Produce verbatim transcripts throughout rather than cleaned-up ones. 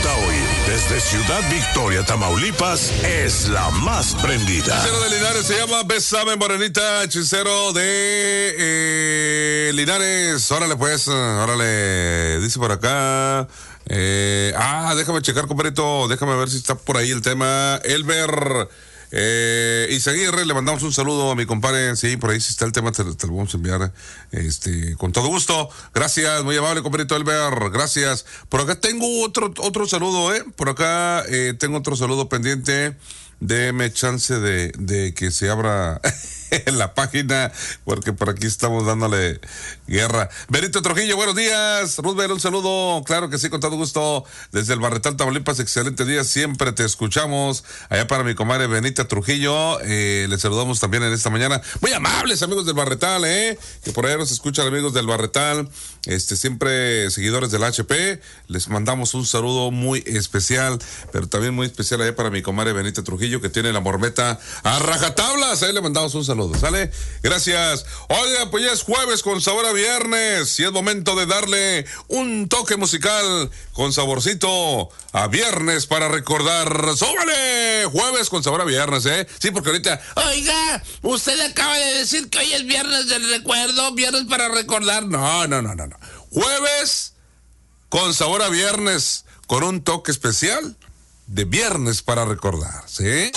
gusta oír desde Ciudad Victoria, Tamaulipas, es la más prendida. Hechicero de Linares se llama Bésame Morenita, hechicero de eh, Linares. Órale pues, órale, dice por acá. Eh, ah, déjame checar, compadrito, déjame ver si está por ahí el tema. Elber eh, Izaguirre, le mandamos un saludo a mi compadre. Sí, por ahí sí está el tema, te, te lo vamos a enviar este, con todo gusto. Gracias, muy amable, compadrito Elber, gracias. Por acá tengo otro, otro saludo, ¿eh? Por acá eh, tengo otro saludo pendiente. Deme chance de, de que se abra la página, porque por aquí estamos dándole guerra. Benito Trujillo, buenos días. Roosevelt, un saludo. Claro que sí, con todo gusto. Desde el Barretal, Tamaulipas, excelente día. Siempre te escuchamos. Allá para mi comadre Benita Trujillo, eh, les saludamos también en esta mañana. Muy amables, amigos del Barretal, eh, que por ahí nos escuchan, amigos del Barretal, este, siempre seguidores del H P. Les mandamos un saludo muy especial, pero también muy especial allá para mi comadre Benita Trujillo, que tiene la morbeta a rajatablas. Ahí le mandamos un saludo, ¿sale? Gracias. Oiga, pues ya es jueves con sabor a viernes y es momento de darle un toque musical con saborcito a viernes para recordar. ¡Súbale! Jueves con sabor a viernes, ¿eh? Sí, porque ahorita... Oiga, usted acaba de decir que hoy es viernes del recuerdo, viernes para recordar. No, no, no, no, no. Jueves con sabor a viernes, con un toque especial de viernes para recordar, ¿sí? El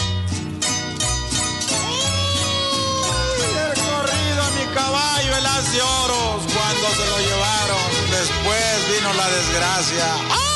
corrido a mi caballo, el haz de oros, cuando se lo llevaron, después vino la desgracia. ¡Ah!